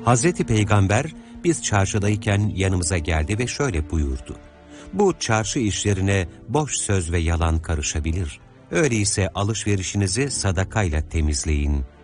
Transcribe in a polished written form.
Hazreti Peygamber biz çarşıdayken yanımıza geldi ve şöyle buyurdu: Bu çarşı işlerine boş söz ve yalan karışabilir. Öyleyse alışverişinizi sadakayla temizleyin.